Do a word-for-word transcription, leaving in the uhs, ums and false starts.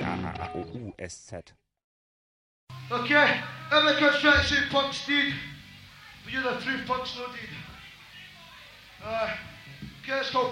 A O U S Z. Okay, every construction punks did, but you're the three punks no did. Uh, okay, let's go.